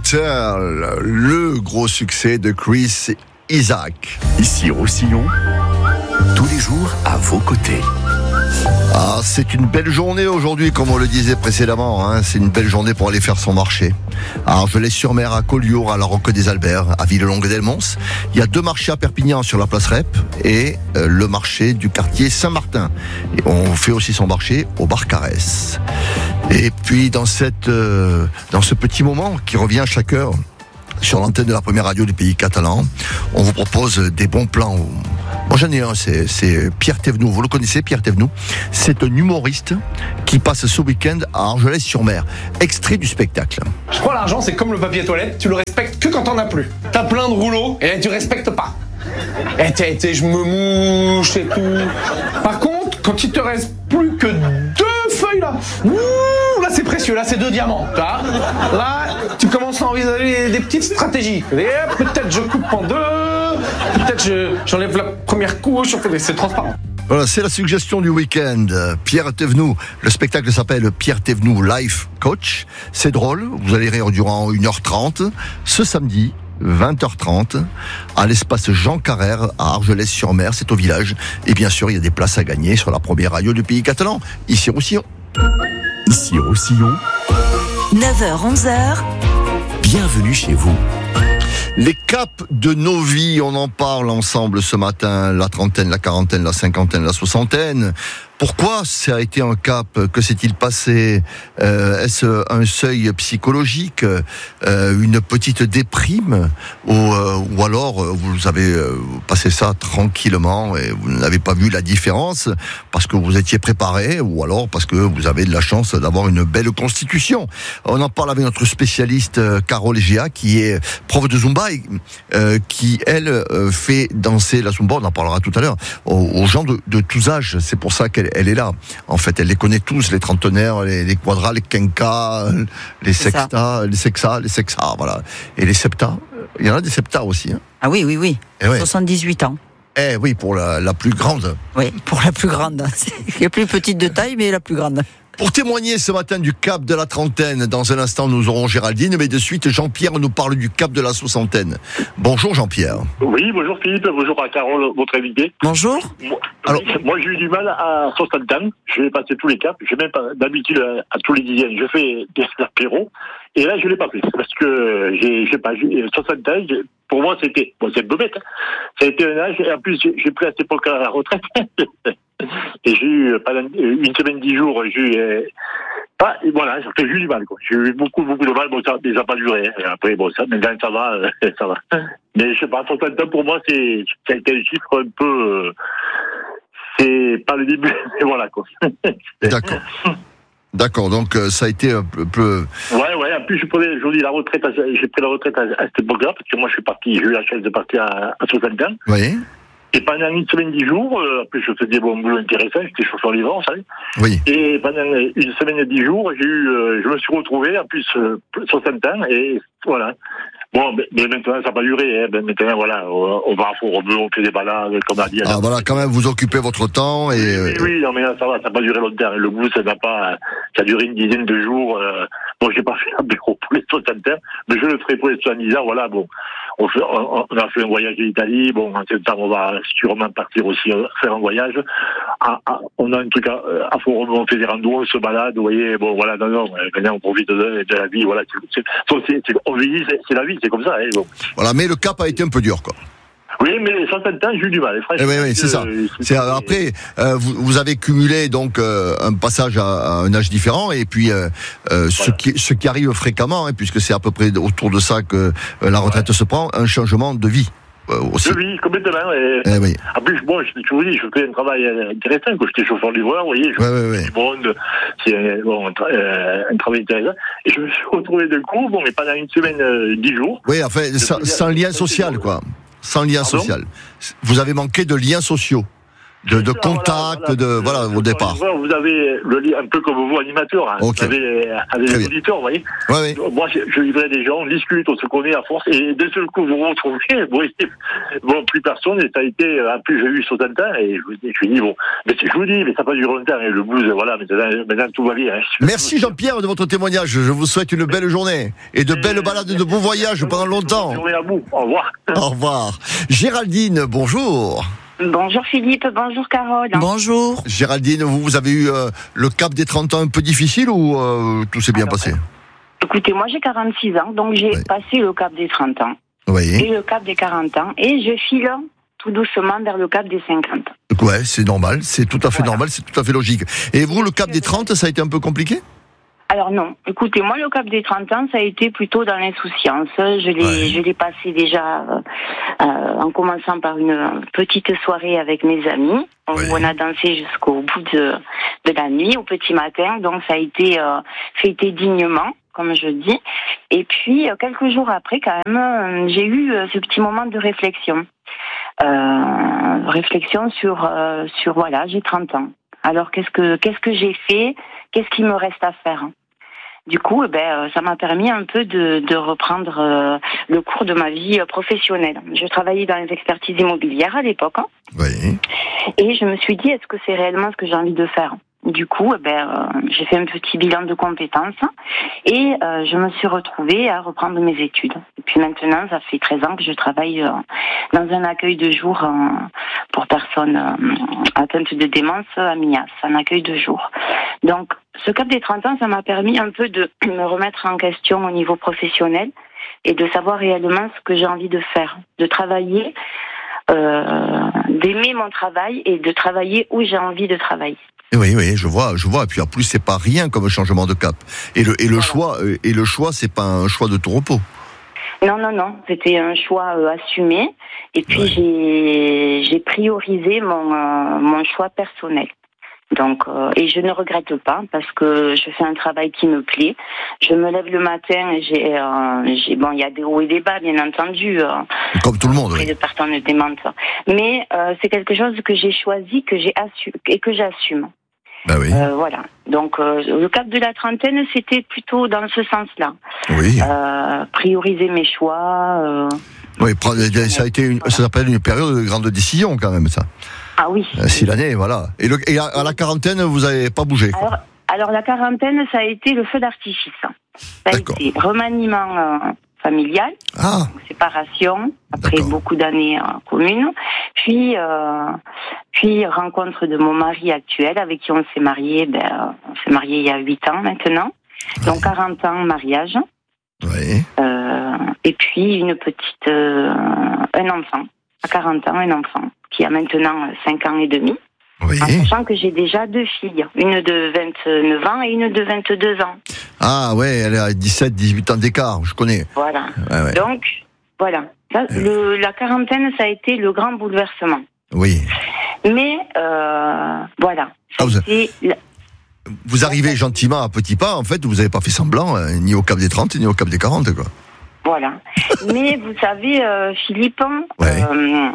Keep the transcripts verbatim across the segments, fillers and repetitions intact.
Hotel, le gros succès de Chris Isaak. Ici Roussillon, tous les jours à vos côtés. Ah, c'est une belle journée aujourd'hui, comme on le disait précédemment. Hein. C'est une belle journée pour aller faire son marché. À Argelès-sur-Mer, à Collioure, à la Roque des Alberts, à Villelongue-d'Elmons. Il y a deux marchés à Perpignan sur la place Rep et euh, le marché du quartier Saint-Martin. Et on fait aussi son marché au bar Carès. Et puis dans cette, euh, dans ce petit moment qui revient chaque heure sur l'antenne de la première radio du pays catalan, on vous propose des bons plans. Moi j'en ai un, c'est, c'est Pierre Thévenoud. Vous le connaissez, Pierre Thévenoud? C'est un humoriste qui passe ce week-end à Argelès-sur-Mer. Extrait du spectacle. Je crois l'argent c'est comme le papier toilette, tu le respectes que quand t'en as plus. T'as plein de rouleaux et tu respectes pas. Et t'es, t'es, je me mouche et tout. Par contre, quand il te reste plus que deux feuilles là, ouh, là c'est précieux, là c'est deux diamants. Là, là tu commences à envisager des petites stratégies. Et peut-être je coupe en deux, peut-être je, j'enlève la première couche, c'est transparent. Voilà, c'est la suggestion du week-end. Pierre Thévenoud. Le spectacle s'appelle Pierre Thévenoud Life Coach. C'est drôle, vous allez rire durant une heure trente. Ce samedi, vingt heures trente, à l'espace Jean Carrère, à Argelès-sur-Mer, c'est au village. Et bien sûr, il y a des places à gagner sur la première radio du pays catalan, ici Roussillon. Ici Roussillon, neuf heures onze heures. Bienvenue chez vous. Les caps de nos vies, on en parle ensemble ce matin, la trentaine, la quarantaine, la cinquantaine, la soixantaine. Pourquoi ça a été un cap? Que s'est-il passé? euh, Est-ce un seuil psychologique, euh, une petite déprime, ou, euh, ou alors vous avez passé ça tranquillement et vous n'avez pas vu la différence parce que vous étiez préparé, ou alors parce que vous avez de la chance d'avoir une belle constitution? On en parle avec notre spécialiste Carole Géa, qui est prof de Zumba et euh, qui, elle, fait danser la Zumba, on en parlera tout à l'heure, aux, aux gens de, de tous âges. C'est pour ça qu'elle elle est là. En fait, elle les connaît tous, les trentenaires, les, les quadras, les quinquas, les sextas, les sexas, les sexas, voilà. Et les septas. Il y en a des septas aussi. Hein. Ah oui, oui, oui. Ouais. soixante-dix-huit ans. Eh oui, pour la, la plus grande. Oui, pour la plus grande. C'est la plus petite de taille, mais la plus grande. Pour témoigner ce matin du cap de la trentaine, dans un instant nous aurons Géraldine, mais de suite Jean-Pierre nous parle du cap de la soixantaine. Bonjour Jean-Pierre. Oui, bonjour Philippe, bonjour à Carole, votre invité. Bonjour. Moi, Alors, oui, moi j'ai eu du mal à soixante ans, je vais passer tous les caps, je même pas d'habitude à tous les dixièmes, je fais des apéros, et là je l'ai pas fait, parce que j'ai, je sais pas, j'ai soixante ans, j'ai, pour moi c'était, bon c'est un peu bête, hein. Ça a été un âge, et en plus j'ai, j'ai pris à cette époque à la retraite. Et j'ai eu, pendant une semaine, dix jours, j'ai eu, euh, pas, voilà, j'ai eu du mal, quoi. J'ai eu beaucoup, beaucoup de mal, bon, ça n'a pas duré, hein. Et après, bon, ça, maintenant, ça va, euh, ça va. Mais je sais pas, soixante ans, pour moi, c'est, ça a été un chiffre un peu, euh, c'est pas le début, mais voilà, quoi. D'accord. D'accord, donc euh, ça a été un peu, peu... Ouais, ouais, en plus je prenais, je vous dis, la retraite, j'ai pris la retraite à, à cette époque-là, parce que moi je suis parti, j'ai eu la chance de partir à, à soixante ans. Oui. Et pendant une semaine, dix jours, euh, après je faisais bon boulot intéressant, j'étais chauffeur livreur, vous savez. Oui. Et pendant une semaine et dix jours, j'ai eu, euh, je me suis retrouvé, en plus, euh, soixante ans, et voilà. Bon, mais, mais maintenant, ça n'a pas duré, hein. Ben, maintenant, voilà, on, on va à Fort-Romeu, on fait des balades, comme on a dit. Ah, voilà, quand même, vous occupez votre temps, et... Oui, oui, oui, non, mais là, ça va, ça n'a pas duré longtemps. Le boulot, ça n'a pas, ça a duré une dizaine de jours. Euh, bon, j'ai pas fait un bureau pour les soixante ans, mais je le ferai pour les soixante-dix ans, voilà, bon. On, fait, on, on a fait un voyage en Italie, bon, en même temps, on va sûrement partir aussi faire un voyage. Ah, ah, on a un truc à, à Fort-Romeu, on fait des randos, on se balade, vous voyez, bon, voilà, non, non, maintenant, on profite de, de la vie, voilà, c'est, c'est, c'est, on vit, c'est, c'est la vie, c'est comme ça, hein, bon. Voilà, mais le cap a été un peu dur, quoi. Oui, mais soixante ans, j'ai eu du mal, franchement. Eh oui, oui, c'est ça. C'est, après, euh, vous, vous avez cumulé donc euh, un passage à, à un âge différent, et puis euh, euh, voilà. ce, qui, ce qui arrive fréquemment, hein, puisque c'est à peu près autour de ça que euh, la retraite ouais. se prend, un changement de vie. Euh, aussi. De vie, complètement. Et, eh oui. En plus, bon, je, je vous dis, je fais un travail intéressant, quand j'étais chauffeur-livreur, vous voyez, je ouais, ouais, ouais. du monde, c'est bon, un, tra- euh, un travail intéressant. Et je me suis retrouvé d'un coup, bon, mais pendant une semaine, euh, dix jours. Oui, enfin, sans, sans lien social, quoi. Sans lien Pardon? social. Vous avez manqué de liens sociaux. de, de contact, voilà, voilà, de voilà au départ. Vous avez le lien un peu comme vous animateur, hein. Okay. Vous avez avec les auditeurs, vous voyez. Ouais, ouais. Moi, je, je livrais des gens, on discute, on se connaît à force, et d'un seul coup vous vous retrouvez, bon, bon plus personne, et ça a été, en plus j'ai eu soixante ans, et je vous dis, je dis bon, mais je vous dis, mais ça n'a pas duré longtemps, et le blues, voilà, maintenant, maintenant tout va bien. Hein. Merci Jean-Pierre de votre témoignage. Je vous souhaite une belle journée et de belles balades, de beaux voyages pendant longtemps. Bonne journée à vous. Au revoir. Au revoir. Géraldine, bonjour. Bonjour Philippe, bonjour Carole. Bonjour. Géraldine, vous, vous avez eu euh, le cap des trente ans un peu difficile ou euh, tout s'est bien Alors, passé? Écoutez, moi j'ai quarante-six ans, donc j'ai oui. passé le cap des trente ans. Oui. Et le cap des quarante ans, et je file tout doucement vers le cap des cinquante. Ouais, c'est normal, c'est tout à fait voilà. normal, c'est tout à fait logique. Et vous, le cap des trente, ça a été un peu compliqué? Alors non, écoutez, moi le cap des trente ans, ça a été plutôt dans l'insouciance. Je l'ai, ouais. je l'ai passé déjà euh, euh, en commençant par une petite soirée avec mes amis. On, ouais. on a dansé jusqu'au bout de, de la nuit, au petit matin. Donc ça a été euh, fêté dignement, comme je dis. Et puis euh, quelques jours après, quand même, euh, j'ai eu euh, ce petit moment de réflexion, euh, réflexion sur euh, sur voilà, j'ai trente ans. Alors qu'est-ce que qu'est-ce que j'ai fait? Qu'est-ce qu'il me reste à faire? Du coup, eh ben, ça m'a permis un peu de, de reprendre euh, le cours de ma vie professionnelle. Je travaillais dans les expertises immobilières à l'époque. Hein, oui. Et je me suis dit, est-ce que c'est réellement ce que j'ai envie de faire? Du coup, eh ben, euh, j'ai fait un petit bilan de compétences et euh, je me suis retrouvée à reprendre mes études. Et puis maintenant, ça fait treize ans que je travaille euh, dans un accueil de jour euh, pour personnes euh, atteintes de démence à Mias, un accueil de jour. Donc, ce cap des trente ans, ça m'a permis un peu de me remettre en question au niveau professionnel et de savoir réellement ce que j'ai envie de faire, de travailler, euh, d'aimer mon travail et de travailler où j'ai envie de travailler. Oui, oui, je vois, je vois. Et puis en plus, c'est pas rien comme changement de cap. Et le et le voilà. choix et le choix, c'est pas un choix de tout repos. Non, non, non. C'était un choix euh, assumé. Et puis ouais. j'ai j'ai priorisé mon euh, mon choix personnel. Donc euh, et je ne regrette pas parce que je fais un travail qui me plaît. Je me lève le matin et j'ai euh, j'ai bon, il y a des hauts et des bas, bien entendu. Euh, Comme tout le monde. Oui. De personnes démentes. Mais euh, c'est quelque chose que j'ai choisi, que j'ai assu- et que j'assume. Bah oui. Euh, voilà. Donc euh, le cap de la trentaine, c'était plutôt dans ce sens-là. Oui. Euh, prioriser mes choix. Euh, oui, ça a été une, ça s'appelle une période de grande décision quand même, ça. Ah oui. Six l'année, voilà. Et, le, et à, à la quarantaine, vous n'avez pas bougé, quoi. Alors, alors la quarantaine, ça a été le feu d'artifice. Ça a D'accord. été remaniement euh, familial, ah. séparation après D'accord. beaucoup d'années en commune, puis euh, puis rencontre de mon mari actuel avec qui on s'est marié. Ben, on s'est marié il y a huit ans maintenant, ouais. donc quarante ans mariage. Oui. Euh, et puis une petite, euh, un enfant à quarante ans, un enfant qui a maintenant cinq ans et demi. Oui. En sachant que j'ai déjà deux filles, une de vingt-neuf ans et une de vingt-deux ans. Ah ouais, elle a dix-sept, dix-huit ans d'écart, je connais. Voilà. Ouais, ouais. Donc, voilà. Là, ouais. le, la quarantaine, ça a été le grand bouleversement. Oui. Mais, euh, voilà. Ah, vous, c'est la... vous arrivez gentiment à petits pas, en fait, vous n'avez pas fait semblant, hein, ni au cap des trente, ni au cap des quarante, quoi. Voilà. Mais vous savez, euh, Philippe, ouais. euh,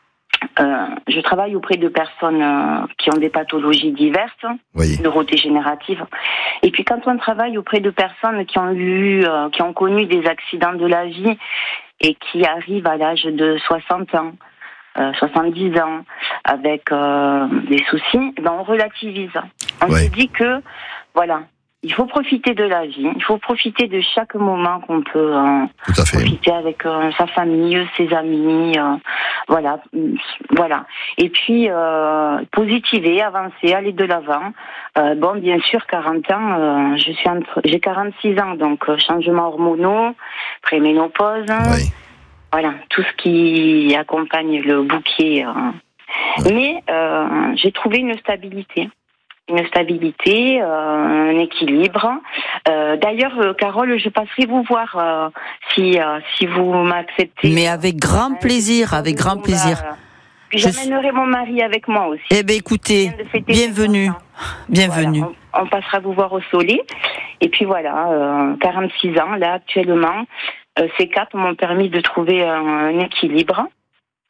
Euh, je travaille auprès de personnes euh, qui ont des pathologies diverses, oui. neurodégénératives. Et puis quand on travaille auprès de personnes qui ont eu, euh, qui ont connu des accidents de la vie et qui arrivent à l'âge de soixante ans, euh, soixante-dix ans, avec euh, des soucis, ben on relativise. On ouais. se dit que, voilà, il faut profiter de la vie, il faut profiter de chaque moment qu'on peut euh, Tout à fait. profiter avec euh, sa famille, ses amis, euh, voilà, voilà. Et puis euh, positiver, avancer, aller de l'avant. Euh, bon, bien sûr, quarante ans, euh, je suis entre, j'ai quarante-six ans, donc euh, changements hormonaux, préménopause, oui. voilà, tout ce qui accompagne le bouquet. Euh. Oui. Mais euh, j'ai trouvé une stabilité. Une stabilité, euh, un équilibre. Euh, d'ailleurs, euh, Carole, je passerai vous voir euh, si euh, si vous m'acceptez. Mais avec grand plaisir, avec grand plaisir. Euh, puis je... j'amènerai mon mari avec moi aussi. Eh bien, écoutez, bienvenue, bienvenue. Voilà, on, on passera vous voir au soleil. Et puis voilà, euh, quarante-six ans là actuellement. Euh, ces quatre m'ont permis de trouver un, un équilibre.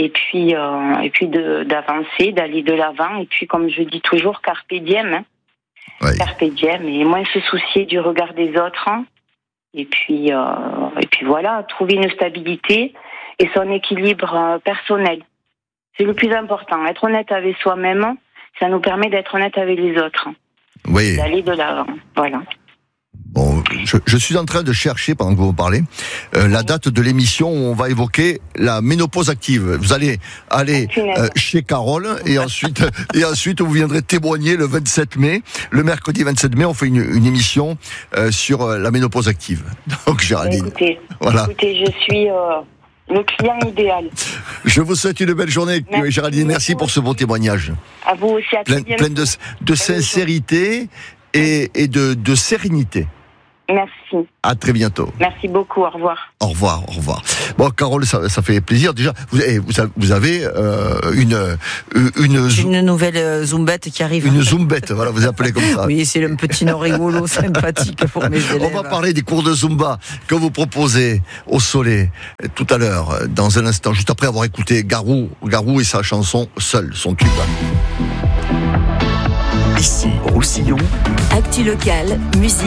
Et puis, euh, et puis de, d'avancer, d'aller de l'avant. Et puis, comme je dis toujours, carpe diem. Hein. Ouais. Carpe diem. Et moins se soucier du regard des autres. Hein. Et puis, euh, et puis voilà, trouver une stabilité et son équilibre euh, personnel. C'est le plus important. Être honnête avec soi-même, ça nous permet d'être honnête avec les autres. Oui. D'aller de l'avant. Voilà. Bon, je, je suis en train de chercher, pendant que vous parlez, euh, la date de l'émission où on va évoquer la ménopause active. Vous allez aller euh, chez Carole et ensuite, et ensuite vous viendrez témoigner le vingt-sept mai. Le mercredi vingt-sept mai, on fait une, une émission euh, sur euh, la ménopause active. Donc, Géraldine. Écoutez, voilà. écoutez, je suis euh, le client idéal. Je vous souhaite une belle journée, merci. Géraldine. Merci pour ce beau témoignage. À vous aussi, à plein, plein de, de sincérité et, et de, de sérénité. Merci. À très bientôt. Merci beaucoup, au revoir. Au revoir, au revoir. Bon, Carole, ça, ça fait plaisir. Déjà, vous avez, vous avez euh, une, une, une nouvelle zoombette qui arrive. Une zoombette, voilà, vous appelez comme ça. Oui, c'est un petit nom rigolo, sympathique pour mes élèves. On va parler des cours de Zumba que vous proposez au Soleil tout à l'heure, dans un instant, juste après avoir écouté Garou, Garou et sa chanson Seul, son tube. Ici, Roussillon. Actu local, musique.